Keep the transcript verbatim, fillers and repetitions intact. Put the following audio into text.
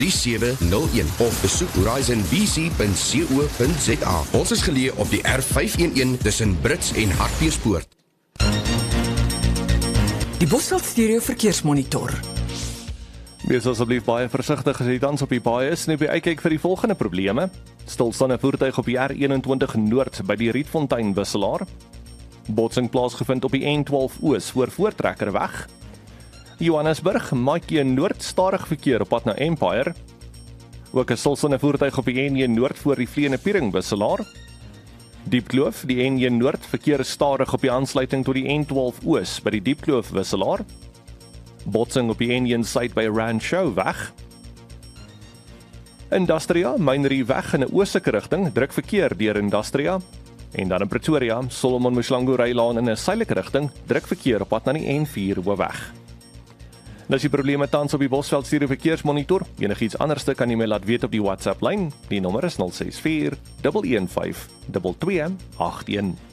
drie sewe nul een of besoek horizon b c punt co punt z a. Ons is geleë op die R vyf een een tussen Brits en Hartbeespoort. Die Bosveld Stereo Verkeersmonitor. Wees asseblief baie versigtig as jy tans op die paai is en op die uitkyk vir die volgende probleme. Stilstaande voertuig op die R eenentwintig Noord by die Rietfontein wisselaar. Botsing plaasgevind op die N twaalf Oos voor Voortrekkerweg. Johannesburg, Maatjie Noord, stadig verkeer op pad na Empire. Ook 'n stilstaande voertuig op die N een Noord voor die Vleene-Piering wisselaar. Diepkloof, die N een Noord, verkeer stadig op die aansluiting tot die N twaalf Oos by die Diepkloof wisselaar. Botsing op die N een Suid by Rancho weg. Industria, Mynrie weg in 'n oostelike rigting, druk verkeer deur Industria. En dan in Pretoria, Solomon Mshlangu Rylaan in 'n suidelike rigting, druk verkeer op pad na die N vier Hoofweg. As jy probleme tans op die Bosveld Stereo Verkeersmonitor, enigiets anderste kan jy my laat weet op die WhatsApp lyn. Die nommer is nul ses vier een een vyf twee twee agt een.